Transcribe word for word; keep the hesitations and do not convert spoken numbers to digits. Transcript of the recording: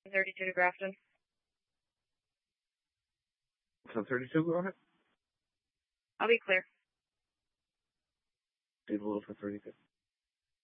thirty-two to Grafton. So thirty-two, go ahead. I'll be clear. Stay below for thirty-two.